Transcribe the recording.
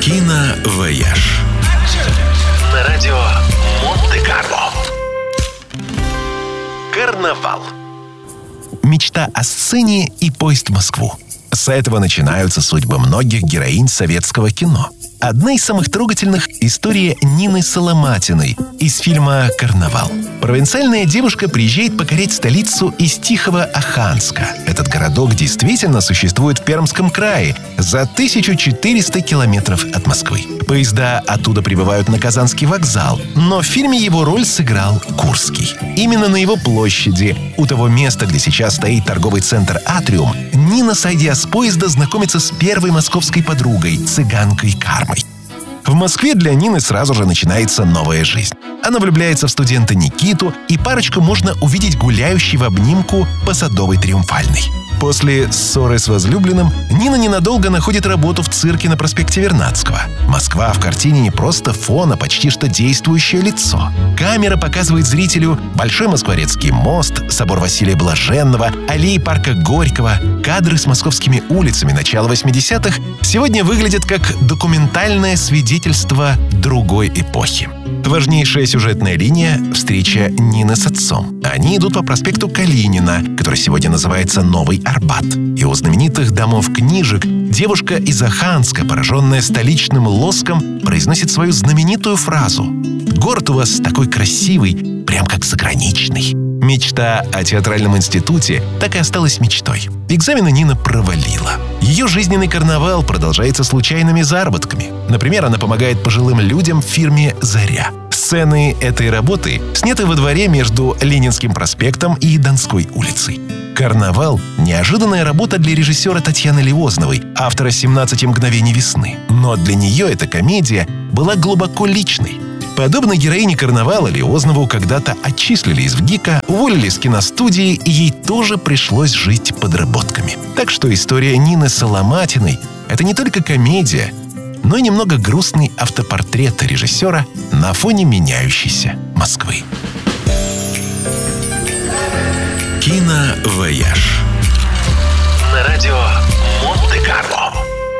Киновояж. На радио Монте-Карло. Карнавал. Мечта о сцене и поезд в Москву. С этого начинаются судьбы многих героинь советского кино. Одна из самых трогательных — история Нины Соломатиной из фильма «Карнавал». Провинциальная девушка приезжает покорять столицу из тихого Оханска. Этот городок действительно существует в Пермском крае, за 1400 километров от Москвы. Поезда оттуда прибывают на Казанский вокзал, но в фильме его роль сыграл Курский. Именно на его площади, у того места, где сейчас стоит торговый центр «Атриум», Нина, сойдя с поезда, знакомится с первой московской подругой, цыганкой Кармой. В Москве для Нины сразу же начинается новая жизнь. Она влюбляется в студента Никиту, и парочку можно увидеть гуляющей в обнимку по Садовой Триумфальной. После ссоры с возлюбленным Нина ненадолго находит работу в цирке на проспекте Вернадского. Москва в картине не просто фон, а почти что действующее лицо. Камера показывает зрителю Большой Москворецкий мост, собор Василия Блаженного, аллеи парка Горького. Кадры с московскими улицами начала 80-х сегодня выглядят как документальное свидетельство другой эпохи. Важнейшая сюжетная линия — встреча Нины с отцом. Они идут по проспекту Калинина, который сегодня называется Новый Арбат. И у знаменитых домов книжек девушка из Оханска, пораженная столичным лоском, произносит свою знаменитую фразу: «Город у вас такой красивый, прям как заграничный». Мечта о театральном институте так и осталась мечтой. Экзамены Нина провалила. Ее жизненный карнавал продолжается случайными заработками. Например, она помогает пожилым людям в фирме «Заря». Сцены этой работы сняты во дворе между Ленинским проспектом и Донской улицей. «Карнавал» — неожиданная работа для режиссера Татьяны Лиозновой, автора «17 мгновений весны». Но для нее эта комедия была глубоко личной. Подобно героине «Карнавала», Лиознову когда-то отчислили из ВГИКа, уволили с киностудии, и ей тоже пришлось жить подработками. Так что история Нины Соломатиной — это не только комедия, но и немного грустный автопортрет режиссера на фоне меняющейся Москвы. Киновояж. На радио Монте-Карло.